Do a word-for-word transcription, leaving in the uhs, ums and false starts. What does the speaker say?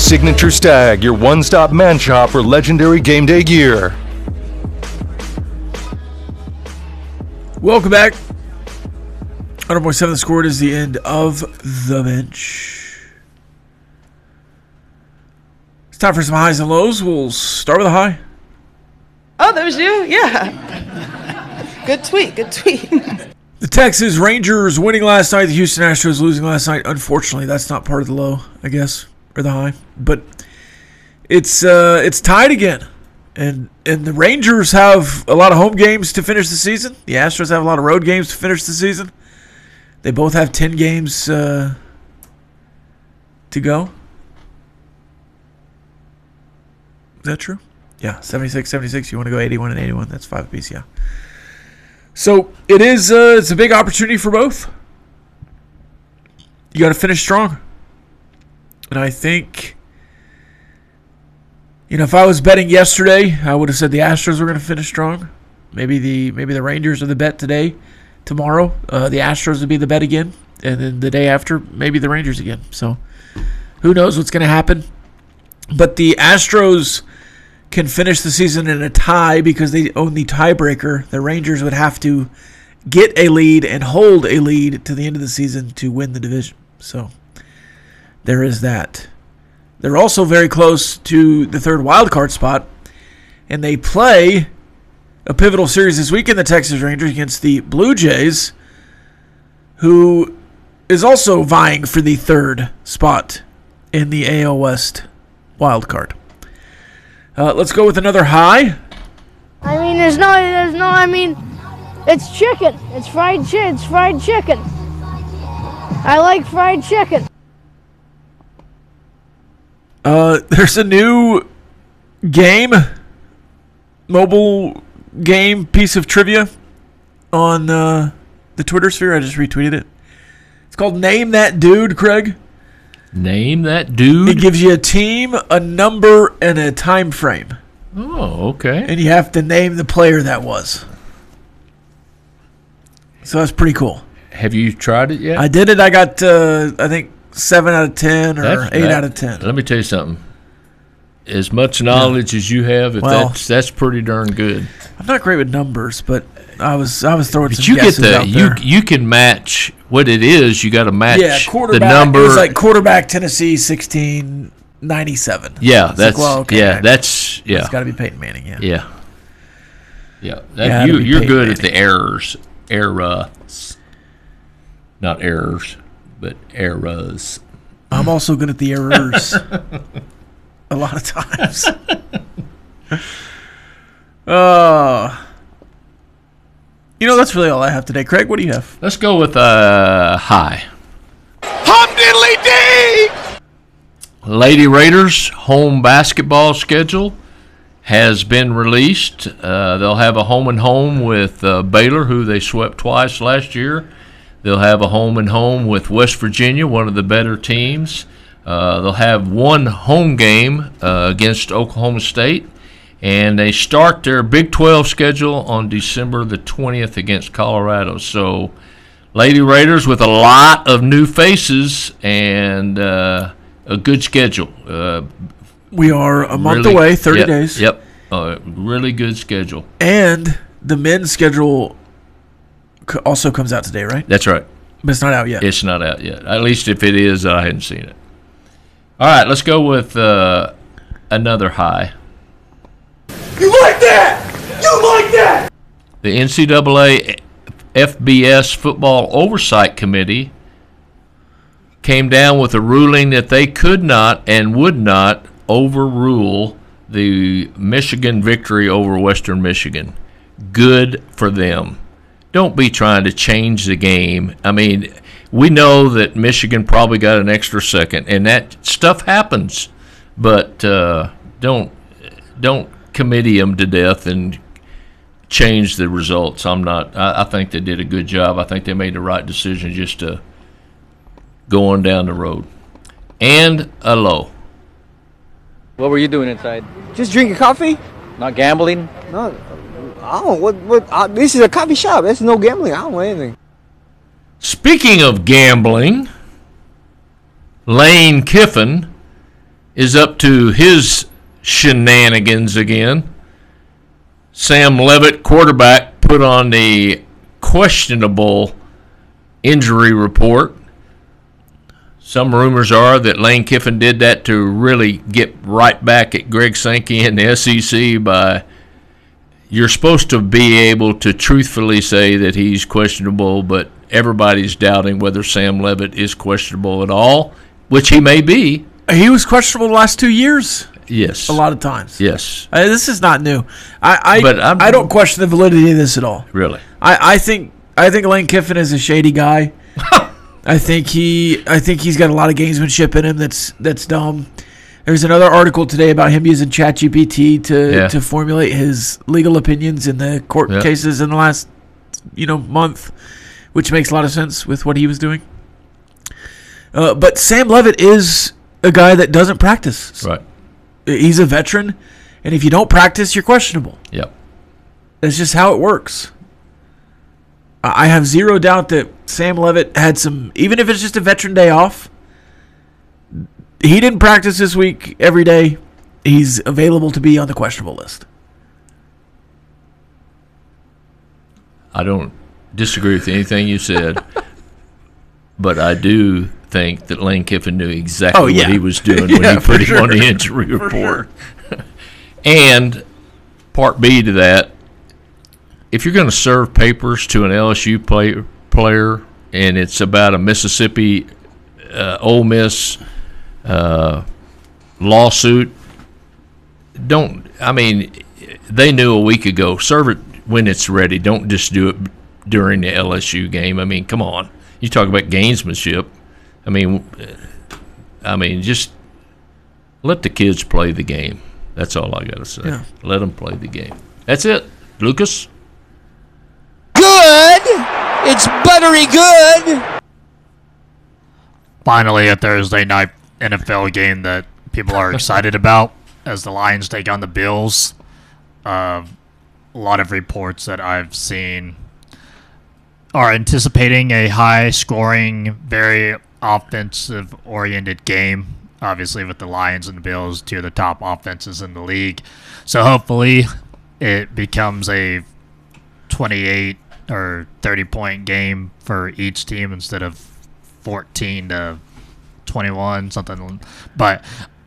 Signature Stag, your one-stop man shop for legendary game day gear. Welcome back. one hundred point seven The Score is the end of the bench. It's time for some highs and lows. We'll start with a high. Oh, that was you? Yeah. Good tweet. Good tweet. The Texas Rangers winning last night. The Houston Astros losing last night. Unfortunately, that's not part of the low, I guess, or the high. But it's uh, it's tied again. And and the Rangers have a lot of home games to finish the season. The Astros have a lot of road games to finish the season. They both have ten games uh, to go. Is that true? Yeah, seventy-six, seventy-six. You want to go eighty-one and eighty-one. That's five apiece, yeah. So it is uh, it's a big opportunity for both. You got to finish strong. And I think, you know, if I was betting yesterday, I would have said the Astros were going to finish strong. Maybe the maybe the Rangers are the bet today. Tomorrow, uh, the Astros would be the bet again. And then the day after, maybe the Rangers again. So who knows what's going to happen. But the Astros can finish the season in a tie because they own the tiebreaker. The Rangers would have to get a lead and hold a lead to the end of the season to win the division. So there is that. They're also very close to the third wild card spot, and they play a pivotal series this weekend, the Texas Rangers against the Blue Jays, who is also vying for the third spot in the A L West wild card. Uh, let's go with another high. I mean, there's no, there's no, I mean, it's chicken. It's fried chicken. It's fried chicken. I like fried chicken. Uh, there's a new game, mobile game piece of trivia on uh, the Twitter sphere. I just retweeted it. It's called Name That Dude, Craig. Name that dude? It gives you a team, a number, and a time frame. Oh, okay. And you have to name the player that was. So that's pretty cool. Have you tried it yet? I did it. I got, uh, I think, seven out of ten or That's- eight that- out of ten. Let me tell you something. As much knowledge as you have, if Well- that's that's pretty darn good. I'm not great with numbers, but I was I was throwing But some you get guesses the out you there. you can match what it is. You got to match Yeah, the quarterback. number. It was like quarterback Tennessee sixteen ninety-seven. yeah, It's that's like, well, okay, yeah, that- that's yeah, It's got to be Peyton Manning. Yeah. yeah, yeah. That, Gotta you be you're Peyton good at Manning. the errors, errors, not errors, but errors. I'm also good at the errors. A lot of times. uh, you know, that's really all I have today. Craig, what do you have? Let's go with uh high. Hum diddly dee! Lady Raiders home basketball schedule has been released. Uh, they'll have a home and home with uh, Baylor, who they swept twice last year. They'll have a home and home with West Virginia, one of the better teams. Uh, they'll have one home game uh, against Oklahoma State, and they start their Big twelve schedule on December the twentieth against Colorado. So, Lady Raiders with a lot of new faces and uh, a good schedule. Uh, We are a month really- away, thirty yep, days. Yep, uh, really good schedule. And the men's schedule c- also comes out today, right? That's right. But it's not out yet. It's not out yet. At least if it is, I hadn't seen it. All right, let's go with uh, another high. You like that? You like that? The N C double A F B S Football Oversight Committee came down with a ruling that they could not and would not overrule the Michigan victory over Western Michigan. Good for them. Don't be trying to change the game. I mean, we know that Michigan probably got an extra second, and that stuff happens. But uh, don't don't committee them to death and change the results. I'm not. I, I think they did a good job. I think they made the right decision just to go on down the road. And a low. What were you doing inside? Just drinking coffee? Not gambling? No, I don't. What? What? Uh, this is a coffee shop. There's no gambling. I don't know anything. Speaking of gambling, Lane Kiffin is up to his shenanigans again. Sam Levitt, quarterback, put on the questionable injury report. Some rumors are that Lane Kiffin did that to really get right back at Greg Sankey and the S E C by you're supposed to be able to truthfully say that he's questionable, but everybody's doubting whether Sam Levitt is questionable at all, which he may be. He was questionable the last two years. Yes. A lot of times. Yes. Uh, this is not new. I I, But I'm- I don't question the validity of this at all. Really? I, I think I think Lane Kiffin is a shady guy. I think he I think he's got a lot of gamesmanship in him that's that's dumb. There's another article today about him using ChatGPT to Yeah. to formulate his legal opinions in the court Yeah. cases in the last you know month, which makes a lot of sense with what he was doing. Uh, but Sam Levitt is a guy that doesn't practice. Right. He's a veteran, and if you don't practice, you're questionable. Yep. That's just how it works. I I have zero doubt that Sam Levitt had some, even if it's just a veteran day off, he didn't practice this week every day. He's available to be on the questionable list. I don't disagree with anything you said, but I do think that Lane Kiffin knew exactly Oh, yeah. what he was doing when Yeah, he for put him sure. on the injury For report. And part B to that, if you're going to serve papers to an L S U play, player and it's about a Mississippi uh, Ole Miss uh, lawsuit, don't, I mean, they knew a week ago, serve it when it's ready. Don't just do it during the L S U game. I mean, come on. You talk about gamesmanship. I mean, I mean, just let the kids play the game. That's all I got to say. Yeah. Let them play the game. That's it. Lucas? Good. It's buttery good. Finally, a Thursday night N F L game that people are excited about as the Lions take on the Bills. Uh, a lot of reports that I've seen are anticipating a high-scoring, very offensive-oriented game. Obviously, with the Lions and the Bills, two of the top offenses in the league. So hopefully it becomes a twenty-eight or thirty-point game for each team instead of fourteen to twenty-one, something. But